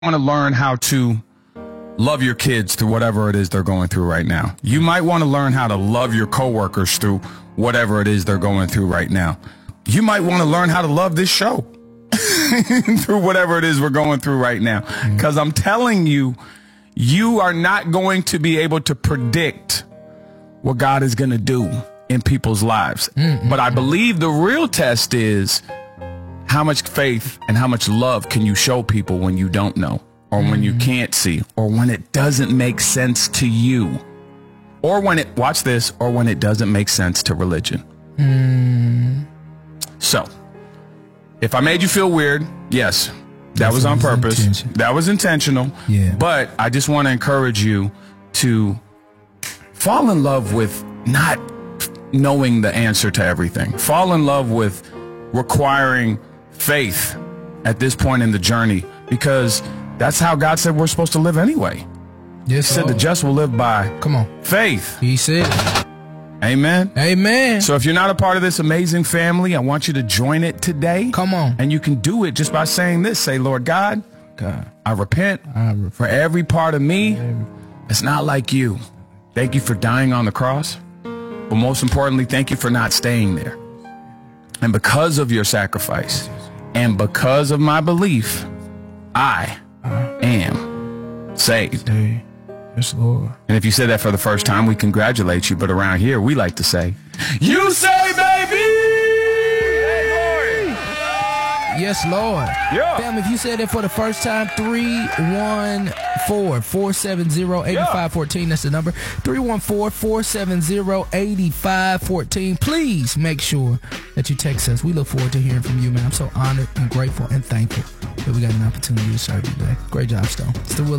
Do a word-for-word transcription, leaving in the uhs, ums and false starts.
want to learn how to love your kids through whatever it is they're going through right now. You might want to learn how to love your coworkers through whatever it is they're going through right now. You might want to learn how to love this show through whatever it is we're going through right now. Because I'm telling you, you are not going to be able to predict what God is going to do in people's lives. Mm-hmm. But I believe the real test is how much faith and how much love can you show people when you don't know, or mm-hmm. when you can't see, or when it doesn't make sense to you, or when it, watch this, or when it doesn't make sense to religion. Mm. So, if I made you feel weird, yes, that That's was on purpose. Intention. That was intentional. Yeah. But I just want to encourage you to fall in love with not knowing the answer to everything. Fall in love with requiring faith at this point in the journey, because that's how God said we're supposed to live anyway. Yes, he said the just will live by Come on. faith. He said. Amen. Amen. So if you're not a part of this amazing family, I want you to join it today. Come on. And you can do it just by saying this. Say, Lord God, God, I repent, I repent for every part of me. It's not like you. Thank you for dying on the cross. But most importantly, thank you for not staying there. And because of your sacrifice and because of my belief, I am saved. Yes, Lord. And if you said that for the first time, we congratulate you. But around here, we like to say, you say, baby! Yes, Lord. Yeah. Fam, if you said that for the first time, three one four, four seven zero, eight five one four. That's the number. three one four, four seven zero, eight five one four. Please make sure that you text us. We look forward to hearing from you, man. I'm so honored and grateful and thankful that we got an opportunity to serve you today. Great job, Stone. It's the Will